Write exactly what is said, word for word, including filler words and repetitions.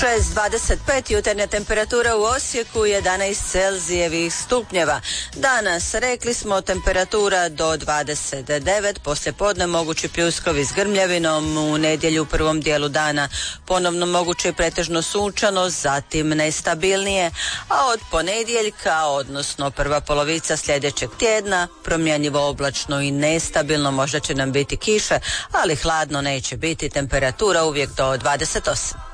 šest dvadeset pet, jutarnja temperatura u Osijeku jedanaest Celzijevih stupnjeva. Danas rekli smo temperatura do dvadeset devet, poslije podne mogući pljuskovi s grmljavinom, u nedjelju u prvom dijelu dana ponovno moguće i pretežno sunčano, zatim nestabilnije, a od ponedjeljka, odnosno prva polovica sljedećeg tjedna, promjenjivo oblačno i nestabilno, možda će nam biti kiše, ali hladno neće biti, temperatura uvijek do dvadeset osam.